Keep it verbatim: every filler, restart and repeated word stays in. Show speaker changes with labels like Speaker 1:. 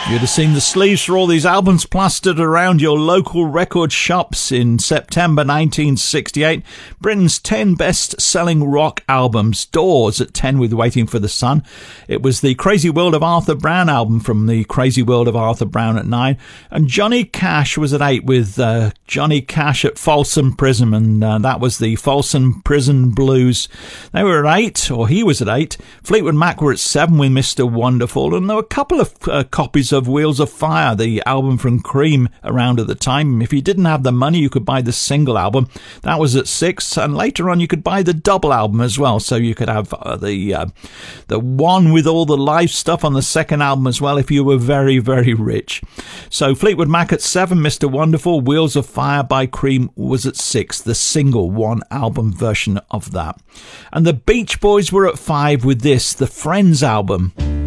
Speaker 1: You'd have seen the sleeves for all these albums plastered around your local record shops in September nineteen sixty-eight. Britain's ten best-selling rock albums. Doors at ten with Waiting for the Sun. It was the Crazy World of Arthur Brown album from the Crazy World of Arthur Brown at nine. And Johnny Cash was at eight with uh, Johnny Cash at Folsom Prison. And uh, that was the Folsom Prison Blues. They were at eight, or he was at eight. Fleetwood Mac were at seven with Mister Wonderful. And there were a couple of uh, copies of Wheels of Fire, the album from Cream, around at the time. If you didn't have the money, you could buy the single album. That was at six, and later on you could buy the double album as well, so you could have uh, the uh, the one with all the live stuff on the second album as well if you were very, very rich. So Fleetwood Mac at seven, Mister Wonderful. Wheels of Fire by Cream was at six, the single one album version of that. And the Beach Boys were at five with this, the Friends album.